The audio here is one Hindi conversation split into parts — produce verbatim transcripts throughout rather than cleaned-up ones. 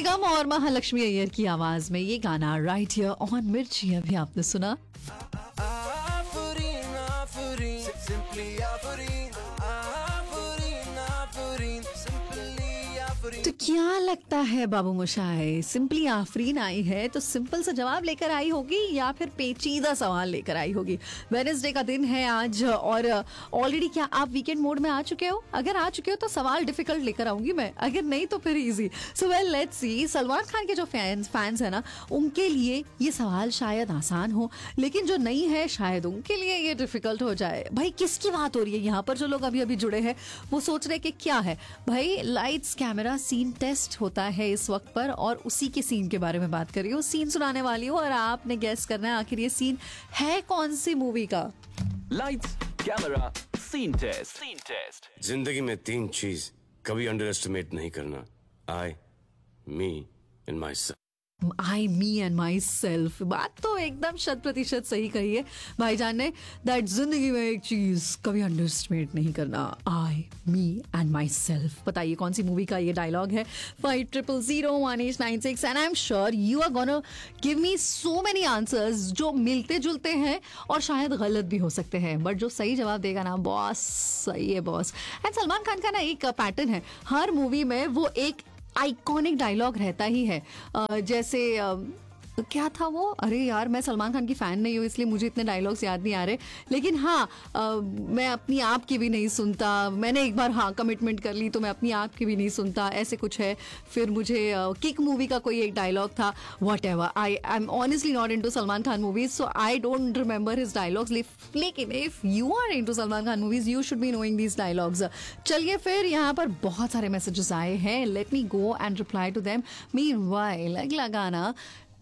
निगम और महालक्ष्मी अय्यर की आवाज में ये गाना राइट हियर ऑन मिर्ची अभी आपने सुना। Afureen, Afureen, simply Afureen, Afureen, Afureen, simply Afureen. तो क्या लगता है बाबू मोशाय, सिंपली आफरीन आई है तो सिंपल सा जवाब लेकर आई होगी या फिर पेचीदा सवाल लेकर आई होगी? वेडनेसडे का दिन है आज और ऑलरेडी क्या आप वीकेंड मोड में आ चुके हो? अगर आ चुके हो तो सवाल डिफिकल्ट लेकर आऊंगी मैं, अगर नहीं तो फिर easy. So well let's see, Salman Khan के जो फैंस फैंस है ना, उनके लिए ये सवाल शायद आसान हो, लेकिन जो नहीं है शायद उनके लिए ये डिफिकल्ट हो जाए। भाई किसकी बात हो रही है यहाँ पर? जो लोग अभी अभी जुड़े हैं वो सोच रहे कि क्या है भाई, लाइट्स कैमरा सीन टेस्ट होता है इस वक्त पर और उसी के सीन के बारे में बात कर रही हूँ। सीन सुनाने वाली हूँ और आपने गेस करना है आखिर ये सीन है कौन सी मूवी का। Lights camera scene test scene test जिंदगी में तीन चीज कभी अंडर एस्टिमेट नहीं करना, आई, me and my self. I me and my self, बात तो एकदम शत प्रतिशत सही कही है भाईजान ने। दैट जिंदगी में एक चीज कभी अंडर एस्टिमेट नहीं करना, आई मी एंड माई सेल्फ। बताइए कौन सी मूवी का ये डायलॉग है? Five triple zero one eight nine six and I am sure you are gonna give me so many answers जो मिलते जुलते हैं और शायद गलत भी हो सकते हैं, बट जो सही जवाब देगा ना बॉस, सही है बॉस। एंड सलमान खान का ना एक पैटर्न है, हर मूवी में वो एक आइकॉनिक डायलॉग रहता ही है। uh, जैसे uh, क्या था वो, अरे यार मैं सलमान खान की फ़ैन नहीं हूँ इसलिए मुझे इतने डायलॉग्स याद नहीं आ रहे, लेकिन हाँ uh, मैं अपनी आप की भी नहीं सुनता, मैंने एक बार हाँ कमिटमेंट कर ली तो मैं अपनी आप की भी नहीं सुनता, ऐसे कुछ है। फिर मुझे किक uh, मूवी का कोई एक डायलॉग था, what ever, I I am honestly not into Salman Khan movies so I don't remember his dialogues, लेकिन if you are into Salman Khan movies you should be knowing these dialogues. चलिए फिर यहाँ पर बहुत सारे मैसेजेस आए हैं, let me go and reply to them. Meanwhile अगला गाना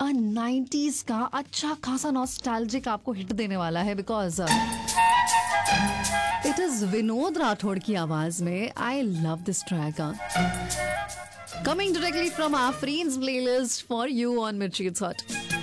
नाइंटीज़ का अच्छा खासा नॉस्टैल्जिक आपको हिट देने वाला है, because it is Vinod Rathore की आवाज में। I love this track, coming directly from आफरीन्स playlist for you on मिर्ची इट्स हॉट।